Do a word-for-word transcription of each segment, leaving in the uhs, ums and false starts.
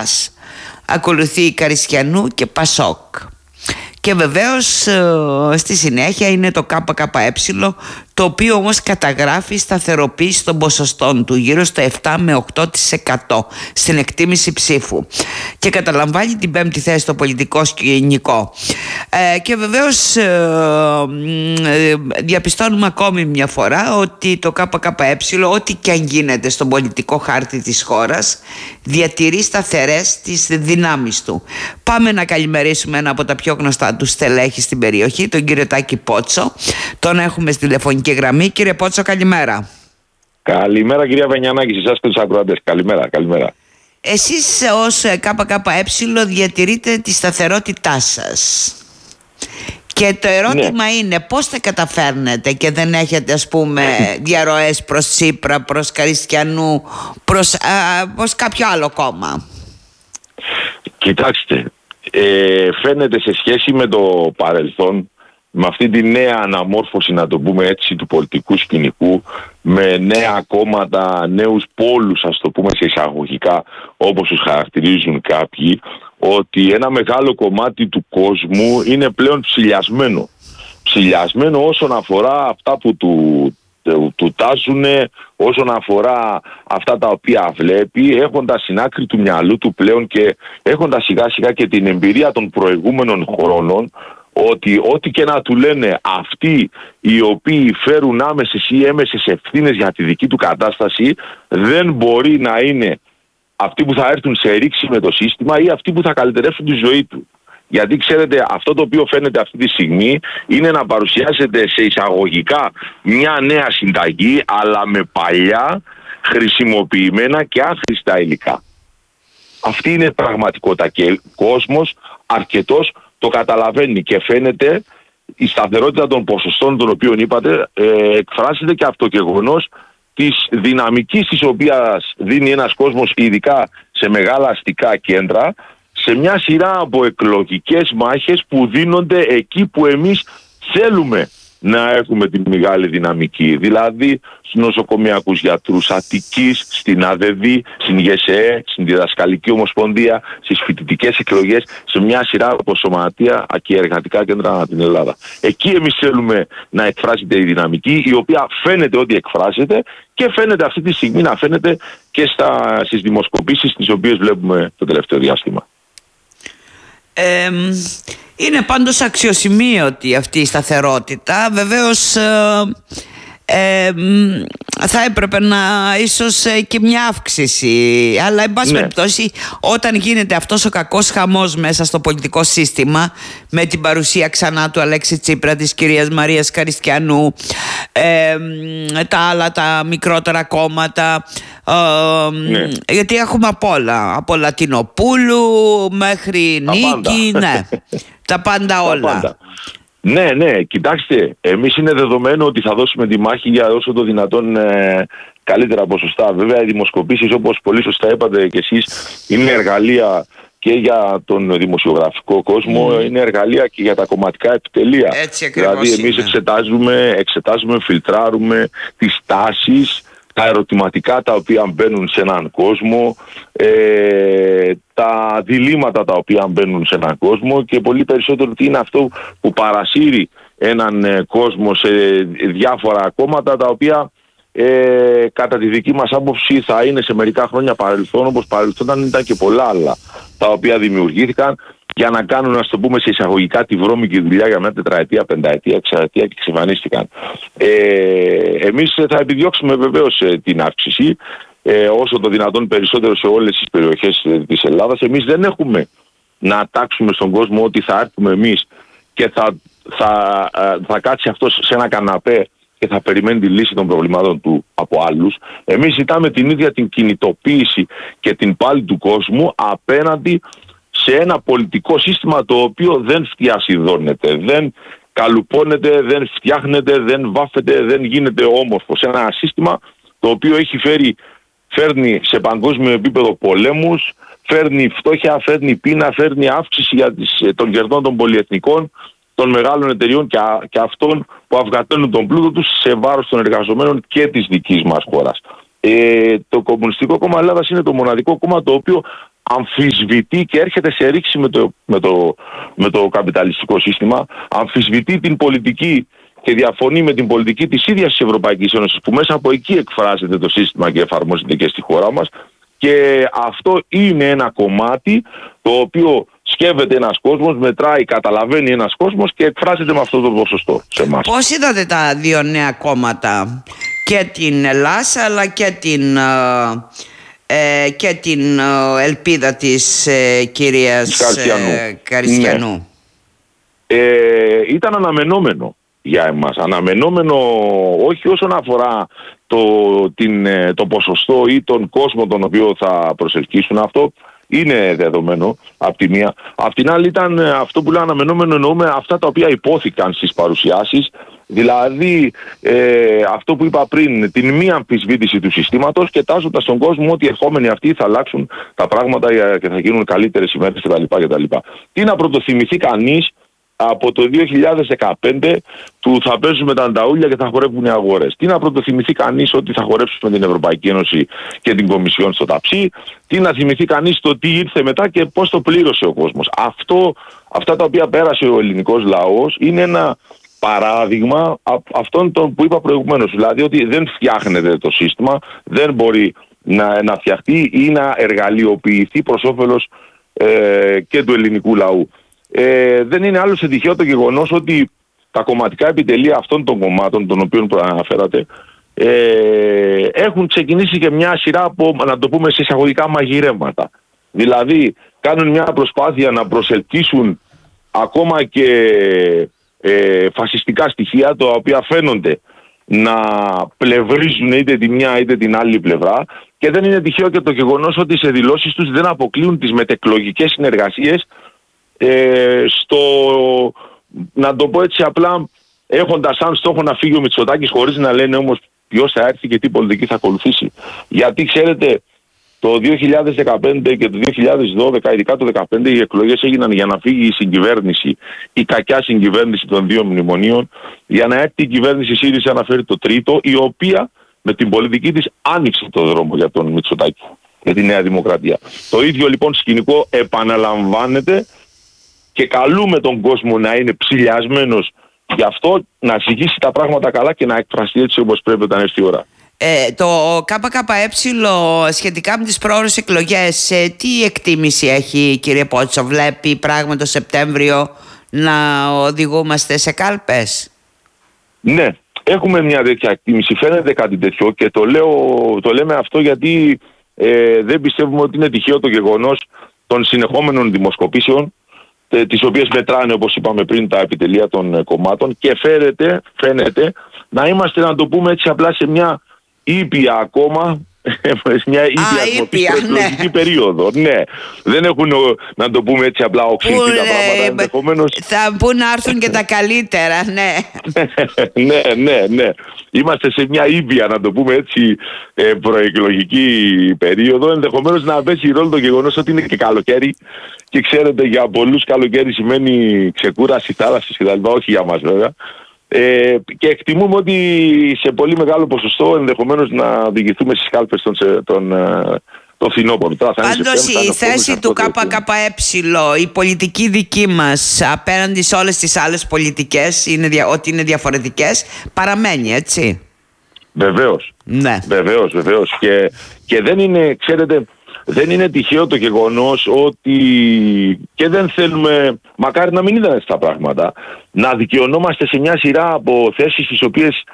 Τάς. Ακολουθεί η Καριστιανού και Πασόκ. Και βεβαίως στη συνέχεια είναι το ΚΚΕ, το οποίο όμως καταγράφει σταθεροποίηση των ποσοστών του γύρω στο επτά με οκτώ τοις εκατό στην εκτίμηση ψήφου και καταλαμβάνει την πέμπτη θέση στο πολιτικό σκηνικό. Ε, και βεβαίως ε, ε, διαπιστώνουμε ακόμη μια φορά ότι το ΚΚΕ, ό,τι και αν γίνεται στον πολιτικό χάρτη της χώρας, διατηρεί σταθερές τις δυνάμεις του. Πάμε να καλημερίσουμε ένα από τα πιο γνωστά του στελέχη στην περιοχή, τον κύριο Τάκη Πότσο. Τον έχουμε στη τηλεφωνική γραμμή. Κύριε Πότσο, καλημέρα. Καλημέρα κυρία Βενιανάκη, εσάς και τους ακροατές. Καλημέρα, καλημέρα. Εσείς ως ΚΚΕ διατηρείτε τη σταθερότητά σας. Και το ερώτημα ναι. είναι πώς τα καταφέρνετε και δεν έχετε, ας πούμε, διαρροές προς Τσίπρα, προς Καριστιανού, προς, α, προς κάποιο άλλο κόμμα? Κοιτάξτε, ε, φαίνεται σε σχέση με το παρελθόν, με αυτή τη νέα αναμόρφωση, να το πούμε έτσι, του πολιτικού σκηνικού, με νέα κόμματα, νέους πόλους, ας το πούμε σε εισαγωγικά, όπως τους χαρακτηρίζουν κάποιοι, ότι ένα μεγάλο κομμάτι του κόσμου είναι πλέον ψηλιασμένο. Ψηλιασμένο όσον αφορά αυτά που του, του, του τάζουν, όσον αφορά αυτά τα οποία βλέπει, έχοντας στην άκρη του μυαλού του πλέον και έχοντας σιγά σιγά και την εμπειρία των προηγούμενων χρόνων, ότι ό,τι και να του λένε αυτοί οι οποίοι φέρουν άμεσες ή έμεσες ευθύνες για τη δική του κατάσταση, δεν μπορεί να είναι αυτοί που θα έρθουν σε ρήξη με το σύστημα ή αυτοί που θα καλυτερεύσουν τη ζωή του. Γιατί ξέρετε, αυτό το οποίο φαίνεται αυτή τη στιγμή είναι να παρουσιάζεται σε εισαγωγικά μια νέα συνταγή, αλλά με παλιά χρησιμοποιημένα και άχρηστα υλικά. Αυτή είναι πραγματικότητα και ο κόσμος αρκετός το καταλαβαίνει και φαίνεται η σταθερότητα των ποσοστών των οποίων είπατε, ε, εκφράζεται και από το γεγονός της δυναμικής της οποίας δίνει ένας κόσμος, ειδικά σε μεγάλα αστικά κέντρα, σε μια σειρά από εκλογικές μάχες που δίνονται εκεί που εμείς θέλουμε να έχουμε τη μεγάλη δυναμική. Δηλαδή στους νοσοκομιακούς γιατρούς Αττικής, στην ΑΔΕΔ, στην ΓΕΣΕΕ, στην Διδασκαλική Ομοσπονδία, στις φοιτητικές εκλογές, σε μια σειρά από σωματεία και εργατικά κέντρα ανά την Ελλάδα. Εκεί εμείς θέλουμε να εκφράζεται η δυναμική, η οποία φαίνεται ότι εκφράζεται και φαίνεται αυτή τη στιγμή να φαίνεται και στα, στις δημοσκοπήσεις τις οποίες βλέπουμε το τελευταίο διάστημα. Ε, είναι πάντως αξιοσημείωτη αυτή η σταθερότητα. Βεβαίως ε, ε, θα έπρεπε να ίσως και μια αύξηση, αλλά εν πάση ναι. περιπτώσει, όταν γίνεται αυτός ο κακός χαμός μέσα στο πολιτικό σύστημα, με την παρουσία ξανά του Αλέξη Τσίπρα, της κυρίας Μαρίας Καριστιανού, ε, τα άλλα τα μικρότερα κόμματα, ε, ναι. γιατί έχουμε απ' όλα, από Λατινοπούλου μέχρι τα Νίκη, πάντα. ναι, τα πάντα όλα. Τα πάντα. Ναι, ναι, κοιτάξτε, εμείς είναι δεδομένο ότι θα δώσουμε τη μάχη για όσο το δυνατόν ε, καλύτερα ποσοστά. Βέβαια, οι δημοσκοπήσεις, όπως πολύ σωστά είπατε και εσείς, είναι εργαλεία και για τον δημοσιογραφικό κόσμο, mm. είναι εργαλεία και για τα κομματικά επιτελεία. Έτσι ακριβώς. Δηλαδή, εμείς εξετάζουμε, εξετάζουμε, φιλτράρουμε τις τάσεις, τα ερωτηματικά τα οποία μπαίνουν σε έναν κόσμο, ε, τα διλήμματα τα οποία μπαίνουν σε έναν κόσμο και πολύ περισσότερο τι είναι αυτό που παρασύρει έναν ε, κόσμο σε διάφορα κόμματα τα οποία ε, κατά τη δική μας άποψη θα είναι σε μερικά χρόνια παρελθόν, όπως παρελθόν ήταν και πολλά άλλα τα οποία δημιουργήθηκαν για να κάνουν, ας το πούμε σε εισαγωγικά, τη βρώμικη δουλειά για μια τετραετία, πενταετία, εξαετία και εξαφανίστηκαν. Ε, εμείς θα επιδιώξουμε βεβαίως ε, την αύξηση ε, όσο το δυνατόν περισσότερο σε όλες τις περιοχές ε, της Ελλάδας. Εμείς δεν έχουμε να τάξουμε στον κόσμο ότι θα έρθουμε εμείς και θα, θα, ε, θα κάτσει αυτός σε ένα καναπέ και θα περιμένει τη λύση των προβλημάτων του από άλλους. Εμείς ζητάμε την ίδια την κινητοποίηση και την πάλη του κόσμου απέναντι σε ένα πολιτικό σύστημα το οποίο δεν φτιασιδώνεται, δεν καλουπώνεται, δεν φτιάχνεται, δεν βάφεται, δεν γίνεται όμορφο. Σε ένα σύστημα το οποίο έχει φέρει, φέρνει σε παγκόσμιο επίπεδο πολέμους, φέρνει φτώχεια, φέρνει πείνα, φέρνει αύξηση για τις, των κερδών των πολυεθνικών, των μεγάλων εταιριών και, α, και αυτών που αυγαταίνουν τον πλούτο τους σε βάρος των εργαζομένων και της δικής μας χώρας. Ε, το Κομμουνιστικό Κόμμα Ελλάδας είναι το μοναδικό κόμμα το οποίο αμφισβητεί και έρχεται σε ρήξη με το, με το, με το καπιταλιστικό σύστημα, αμφισβητεί την πολιτική και διαφωνεί με την πολιτική της ίδιας της Ευρωπαϊκής Ένωσης, που μέσα από εκεί εκφράζεται το σύστημα και εφαρμόζεται και στη χώρα μας. Και αυτό είναι ένα κομμάτι το οποίο σκέφτεται ένας κόσμος, μετράει, καταλαβαίνει ένας κόσμος και εκφράζεται με αυτό το ποσοστό σε εμάς. Πώς είδατε τα δύο νέα κόμματα, και την Ελλάδα αλλά και την, ε, και την ελπίδα της ε, κυρίας Καριστιανού. Ε, Καριστιανού. Ναι. Ε, ήταν αναμενόμενο για εμάς. Αναμενόμενο όχι όσον αφορά το, την, το ποσοστό ή τον κόσμο τον οποίο θα προσελκύσουν. Αυτό είναι δεδομένο από τη μία. Απ' την άλλη ήταν αυτό που λέω αναμενόμενο, εννοούμε αυτά τα οποία υπόθηκαν στις παρουσιάσεις. Δηλαδή ε, αυτό που είπα πριν, την μη αμφισβήτηση του συστήματος και τάζοντας στον κόσμο ότι οι ερχόμενοι αυτοί θα αλλάξουν τα πράγματα και θα γίνουν καλύτερες ημέρες κτλ. Τι να πρωτοθυμηθεί κανείς από το δύο χιλιάδες δεκαπέντε του θα παίζουμε τα ανταούλια και θα χορεύουν οι αγορές. Τι να πρωτοθυμηθεί κανείς ότι θα χορέψουμε την Ευρωπαϊκή Ένωση και την Κομισιόν στο ταψί. Τι να θυμηθεί κανείς το τι ήρθε μετά και πώς το πλήρωσε ο κόσμος. Αυτό, αυτά τα οποία πέρασε ο ελληνικός λαός είναι ένα παράδειγμα αυτών των που είπα προηγουμένως. Δηλαδή ότι δεν φτιάχνεται το σύστημα, δεν μπορεί να, να φτιαχτεί ή να εργαλειοποιηθεί προς όφελος ε, και του ελληνικού λαού. Ε, δεν είναι άλλο σε τυχαίο το γεγονός ότι τα κομματικά επιτελεία αυτών των κομμάτων των οποίων προαναφέρατε ε, έχουν ξεκινήσει και μια σειρά από, να το πούμε σε εισαγωγικά, μαγειρέματα. Δηλαδή κάνουν μια προσπάθεια να προσελκύσουν ακόμα και ε, φασιστικά στοιχεία, τα οποία φαίνονται να πλευρίζουν είτε τη μια είτε την άλλη πλευρά, και δεν είναι τυχαίο και το γεγονός ότι σε δηλώσεις τους δεν αποκλείουν τις μετεκλογικές συνεργασίες. Ε, στο, να το πω έτσι απλά, έχοντας σαν στόχο να φύγει ο Μητσοτάκης, χωρίς να λένε όμως ποιος θα έρθει και τι πολιτική θα ακολουθήσει. Γιατί ξέρετε, το δύο χιλιάδες δεκαπέντε και το δύο χιλιάδες δώδεκα, ειδικά το δύο χιλιάδες δεκαπέντε, οι εκλογές έγιναν για να φύγει η συγκυβέρνηση, η κακιά συγκυβέρνηση των δύο μνημονίων, για να έρθει η κυβέρνηση ΣΥΡΙΖΑ να φέρει το τρίτο, η οποία με την πολιτική της άνοιξε το δρόμο για τον Μητσοτάκη, για τη Νέα Δημοκρατία. Το ίδιο λοιπόν σκηνικό επαναλαμβάνεται. Και καλούμε τον κόσμο να είναι ψηλιασμένος γι' αυτό, να ζυγίσει τα πράγματα καλά και να εκφραστεί έτσι όπως πρέπει όταν έρθει η ώρα. Ε, το ΚΚΕ σχετικά με τις πρόορες εκλογές, ε, τι εκτίμηση έχει, κύριε Πότσο? Βλέπει πράγμα το Σεπτέμβριο να οδηγούμαστε σε κάλπες? Ναι, έχουμε μια τέτοια εκτίμηση. Φαίνεται κάτι τέτοιο και το, λέω, το λέμε αυτό γιατί ε, δεν πιστεύουμε ότι είναι τυχαίο το γεγονός των συνεχόμενων δημοσκοπήσεων, τις οποίες μετράνε, όπως είπαμε πριν, τα επιτελεία των κομμάτων, και φαίνεται, φαίνεται να είμαστε, να το πούμε έτσι απλά, σε μια ήπια ακόμα, μια ήπια προεκλογική περίοδο. Ναι, δεν έχουν, να το πούμε έτσι απλά, οξύσει τα πράγματα ενδεχομένως. Θα πού να έρθουν και τα καλύτερα, ναι. ναι, ναι, ναι. Είμαστε σε μια ήπια, να το πούμε έτσι, προεκλογική περίοδο. Ενδεχομένως να παίζει ρόλο το γεγονός ότι είναι και καλοκαίρι. Και ξέρετε, για πολλούς καλοκαίρι σημαίνει ξεκούραση, θάλασσας κτλ. Όχι για μας βέβαια. Ε, και εκτιμούμε ότι σε πολύ μεγάλο ποσοστό ενδεχομένως να οδηγηθούμε στις κάλπες των, των, των φθινόπωρων. Πάντως η θέση του ΚΚΕ, η πολιτική δική μας απέναντι σε όλες τις άλλες πολιτικές, είναι, ότι είναι διαφορετικές, παραμένει, έτσι? Βεβαίως. Ναι. Βεβαίως, βεβαίως. Και, και δεν είναι, ξέρετε, δεν είναι τυχαίο το γεγονός ότι, και δεν θέλουμε, μακάρι να μην είδαν αυτά τα πράγματα, να δικαιωνόμαστε σε μια σειρά από θέσεις τις οποίες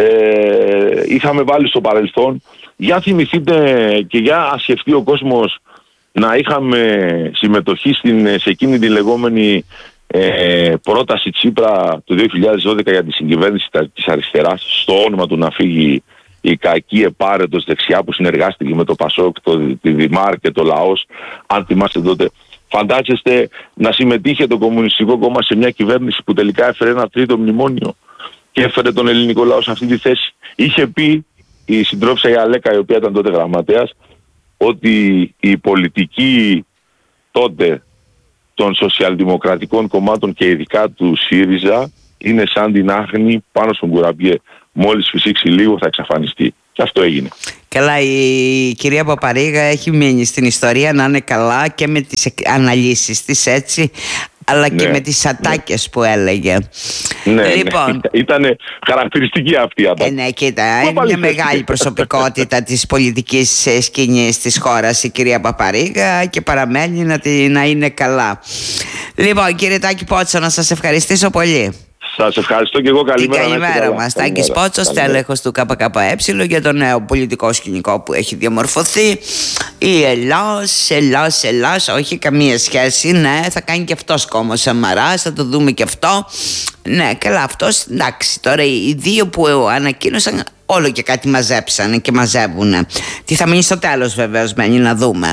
ε, είχαμε βάλει στο παρελθόν. Για θυμηθείτε και για να σκεφτεί ο κόσμος να είχαμε συμμετοχή στην, σε εκείνη τη λεγόμενη ε, πρόταση Τσίπρα το δύο χιλιάδες δώδεκα για τη συγκυβέρνηση της αριστεράς, στο όνομα του να φύγει η κακή επάρετος δεξιά που συνεργάστηκε με το Πασόκ, το, τη Δημάρ και το Λαός, αν θυμάστε τότε. Φαντάζεστε να συμμετείχε το Κομμουνιστικό Κόμμα σε μια κυβέρνηση που τελικά έφερε ένα τρίτο μνημόνιο και έφερε τον ελληνικό λαό σε αυτή τη θέση? Είχε πει η συντρόφισσα η Αλέκα, η οποία ήταν τότε γραμματέας, ότι η πολιτική τότε των σοσιαλδημοκρατικών κομμάτων και ειδικά του ΣΥΡΙΖΑ είναι σαν την άχνη πάνω στον κουραμπιέ. Μόλις φυσήξει λίγο θα εξαφανιστεί. Και αυτό έγινε. Καλά, η κυρία Παπαρίγα έχει μείνει στην ιστορία να είναι καλά και με τις αναλύσεις της, έτσι, αλλά και ναι, με τις ατάκες ναι. που έλεγε. Ναι, λοιπόν, ναι. Ήταν χαρακτηριστική αυτή η ατάκη. Ε, ναι, κοίτα, είναι μια μεγάλη προσωπικότητα της πολιτικής σκηνής της χώρας η κυρία Παπαρίγα και παραμένει να, να είναι καλά. Λοιπόν, κύριε Τάκη Πότσο, να σας ευχαριστήσω πολύ. Σας ευχαριστώ και εγώ. Καλημέρα. Καλημέρα μας. Τάκης Πότσος, τέλεχος του ΚΚΕ, για το νέο πολιτικό σκηνικό που έχει διαμορφωθεί. Η Ελλάς, Ελλάς, Ελλάς, όχι καμία σχέση. Ναι, θα κάνει και αυτός κόμμα Σαμαράς, θα το δούμε και αυτό. Ναι, καλά, αυτός, εντάξει. Τώρα οι δύο που ανακοίνωσαν όλο και κάτι μαζέψανε και μαζεύουν. Τι θα μείνει στο τέλος βεβαίως, μένει να δούμε.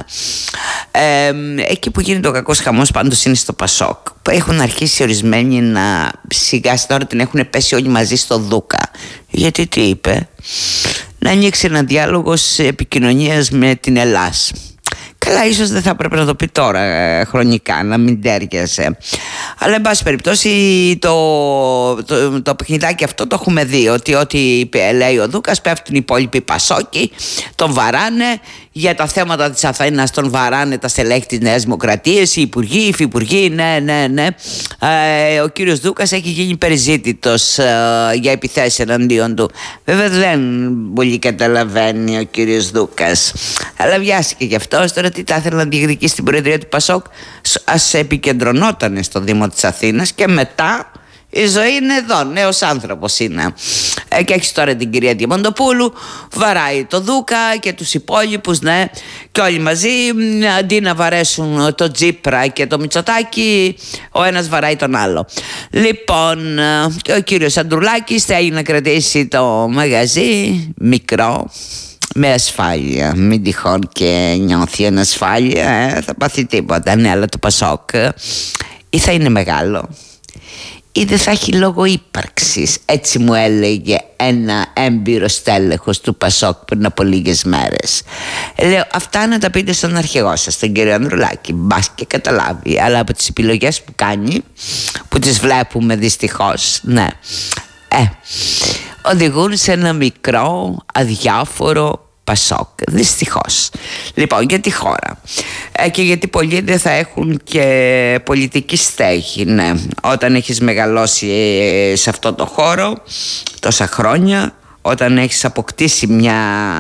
Ε, εκεί που γίνεται ο κακός χαμός πάντως είναι στο Πασόκ, που έχουν αρχίσει ορισμένοι να σιγά τώρα την έχουν πέσει όλοι μαζί στο Δούκα. Γιατί τι είπε? Να ανοίξει ένα διάλογος επικοινωνίας με την Ελλάς. Καλά, ίσως δεν θα πρέπει να το πει τώρα χρονικά, να μην τέριαζε. Αλλά εν πάση περιπτώσει το, το, το παιχνιδάκι αυτό το έχουμε δει. Ότι ό,τι λέει ο Δούκας πέφτουν οι υπόλοιποι Πασόκοι, τον βαράνε. Για τα θέματα της Αθήνας τον βαράνε τα στελέχη της Νέας Δημοκρατίας, οι υπουργοί, οι υφυπουργοί, ναι, ναι, ναι. Ε, ο κύριος Δούκας έχει γίνει περιζήτητος ε, για επιθέσεις εναντίον του. Βέβαια δεν πολύ καταλαβαίνει ο κύριος Δούκας. Αλλά βιάστηκε γι' αυτός. Τώρα τι θα ήθελε να διεκδικήσει στην Προεδρία του Πασόκ? Ας επικεντρωνόταν στο Δήμο της Αθήνας και μετά η ζωή είναι εδώ, νέος άνθρωπος είναι. Ε, και έχεις τώρα την κυρία Διαμαντοπούλου, βαράει το Δούκα και τους υπόλοιπους, ναι, και όλοι μαζί, αντί να βαρέσουν το Τζίπρα και το Μητσοτάκη, ο ένας βαράει τον άλλο. Λοιπόν, ο κύριος Ανδρουλάκης θέλει να κρατήσει το μαγαζί μικρό, με ασφάλεια, μην τυχόν και νιώθει ανασφάλεια, ε, θα πάθει τίποτα. Ναι, αλλά το Πασόκ ή θα είναι μεγάλο ή δεν θα έχει λόγο ύπαρξης. Έτσι μου έλεγε ένα έμπειρο στέλεχος του Πασόκ πριν από λίγες μέρες. Λέω, αυτά να τα πείτε στον αρχηγό σας, τον κύριο Ανδρουλάκη, μπας και καταλάβει. Αλλά από τις επιλογές που κάνει, που τις βλέπουμε δυστυχώς, ναι, ε, οδηγούν σε ένα μικρό, αδιάφορο Πασόκ, δυστυχώς. Λοιπόν, για τη χώρα ε, και γιατί πολλοί δεν θα έχουν και πολιτική στέγη, ναι. Όταν έχεις μεγαλώσει ε, σε αυτό το χώρο τόσα χρόνια, όταν έχεις αποκτήσει μια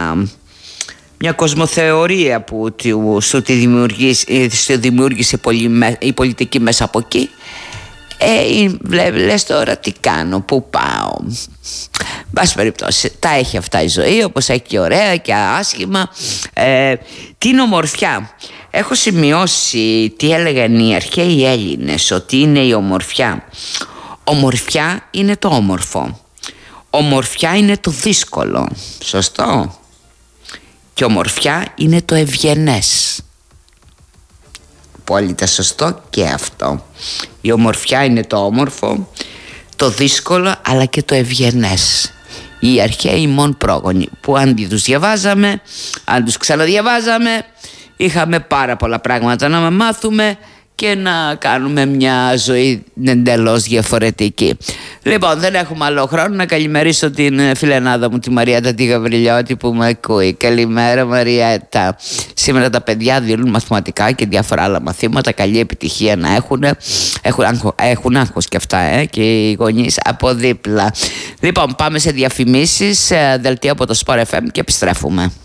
μια κοσμοθεωρία που σου τη δημιουργήσει, σου δημιούργησε η πολιτική μέσα από εκεί, Ε, λες τώρα τι κάνω, πού πάω. Μπας περιπτώσει, τα έχει αυτά η ζωή, όπως έχει και ωραία και άσχημα. ε, Την ομορφιά έχω σημειώσει τι έλεγαν οι αρχαίοι Έλληνες, ότι είναι η ομορφιά. Ομορφιά είναι το όμορφο, ομορφιά είναι το δύσκολο, σωστό? Και ομορφιά είναι το ευγενές. Απόλυτα σωστό και αυτό. Η ομορφιά είναι το όμορφο, το δύσκολο, αλλά και το ευγενές. Οι αρχαίοι μόν πρόγονοι, που αν τους διαβάζαμε, αν τους ξαναδιαβάζαμε, είχαμε πάρα πολλά πράγματα να μάθουμε και να κάνουμε μια ζωή εντελώς διαφορετική. Λοιπόν, δεν έχουμε άλλο χρόνο. Να καλημερίσω την φιλενάδα μου, τη Μαριέτα τη Γαβριλιώτη, που με ακούει. Καλημέρα, Μαριέτα. Σήμερα τα παιδιά δίνουν μαθηματικά και διάφορα άλλα μαθήματα. Καλή επιτυχία να έχουν. Έχουν, άγχο, έχουν άγχος και αυτά, ε, και οι γονείς από δίπλα. Λοιπόν, πάμε σε διαφημίσεις, δελτία από το Sport εφ εμ και επιστρέφουμε.